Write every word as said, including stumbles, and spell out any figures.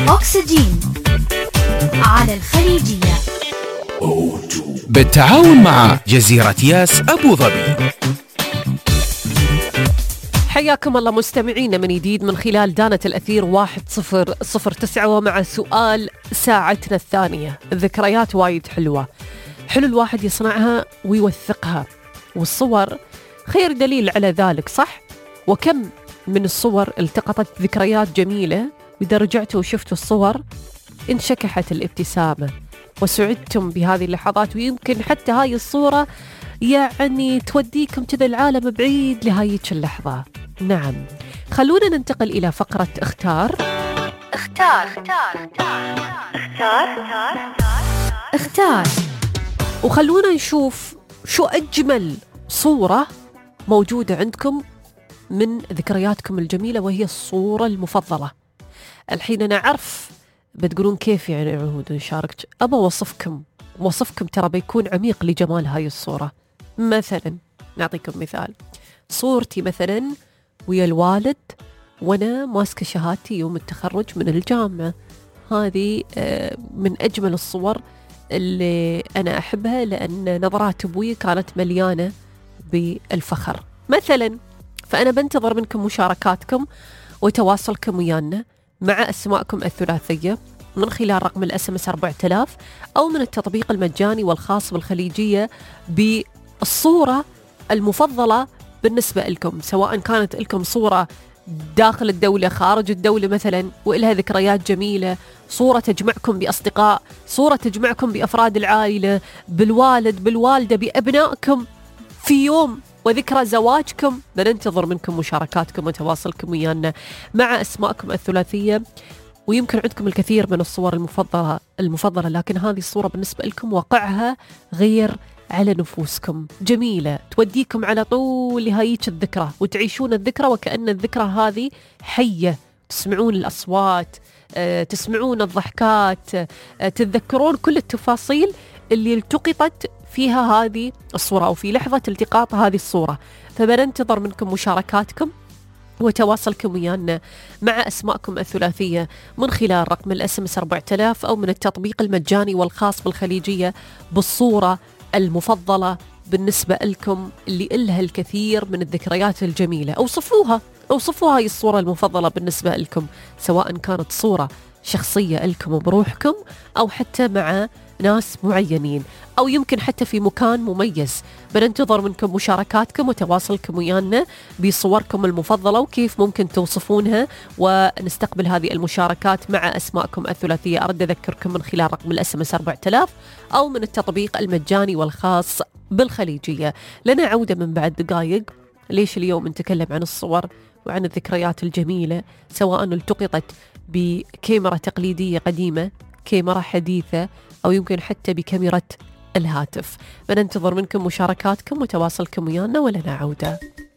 أكسجين على الخليجية بالتعاون مع جزيرة ياس أبو ظبي. حياكم الله مستمعينا من جديد من خلال دانة الأثير واحد صفر صفر تسعة، ومع سؤال ساعتنا الثانية. الذكريات وايد حلوة، حلو الواحد يصنعها ويوثقها، والصور خير دليل على ذلك، صح؟ وكم من الصور التقطت ذكريات جميلة، وإذا رجعتوا وشفتوا الصور انشكحت الابتسامة وسعدتم بهذه اللحظات، ويمكن حتى هاي الصورة يعني توديكم كذا العالم بعيد لهايك اللحظة. نعم، خلونا ننتقل إلى فقرة اختار اختار اختار اختار اختار وخلونا نشوف شو أجمل صورة موجودة عندكم من ذكرياتكم الجميلة، وهي الصورة المفضلة. الحين أنا أعرف بتقولون كيف يعني عهود نشارك، أبا وصفكم وصفكم ترى بيكون عميق لجمال هاي الصورة. مثلا نعطيكم مثال، صورتي مثلا ويا الوالد وأنا ماسكة شهادتي يوم التخرج من الجامعة، هذه من أجمل الصور اللي أنا أحبها، لأن نظرات أبوي كانت مليانة بالفخر مثلا. فأنا بنتظر منكم مشاركاتكم وتواصلكم ويانا مع أسماءكم الثلاثية من خلال رقم الاس ام اس أربعة آلاف أو من التطبيق المجاني والخاص بالخليجية بالصورة المفضلة بالنسبة لكم، سواء كانت لكم صورة داخل الدولة خارج الدولة مثلا وإلها ذكريات جميلة، صورة تجمعكم بأصدقاء، صورة تجمعكم بأفراد العائلة، بالوالد بالوالدة، بأبنائكم في يوم وذكرى زواجكم. بننتظر منكم مشاركاتكم وتواصلكم ويانا مع أسماءكم الثلاثية. ويمكن عندكم الكثير من الصور المفضلة المفضلة لكن هذه الصورة بالنسبة لكم واقعها غير على نفوسكم، جميلة، توديكم على طول لهايك الذكرى، وتعيشون الذكرى وكأن الذكرى هذه حية، تسمعون الأصوات، تسمعون الضحكات، تتذكرون كل التفاصيل اللي التقطت فيها هذه الصورة أو في لحظة التقاط هذه الصورة. فبننتظر منكم مشاركاتكم وتواصلكم ويانا مع أسماءكم الثلاثية من خلال رقم الاس ام اس أربعة آلاف أو من التطبيق المجاني والخاص بالخليجية بالصورة المفضلة بالنسبة لكم اللي إلها الكثير من الذكريات الجميلة. أوصفوها أوصفوا هاي الصورة المفضلة بالنسبة لكم، سواء كانت صورة شخصية لكم بروحكم أو حتى مع ناس معينين أو يمكن حتى في مكان مميز. بننتظر منكم مشاركاتكم وتواصلكم ويانا بصوركم المفضلة وكيف ممكن توصفونها، ونستقبل هذه المشاركات مع أسماءكم الثلاثية. أرد أذكركم من خلال رقم الاس ام اس أربعة آلاف أو من التطبيق المجاني والخاص بالخليجية. لنا عودة من بعد دقائق. ليش اليوم نتكلم عن الصور وعن الذكريات الجميلة، سواء التقطت بكاميرا تقليدية قديمة، كاميرا حديثة، أو يمكن حتى بكاميرا الهاتف. بننتظر منكم مشاركاتكم وتواصلكم ويانا ولنا عودة.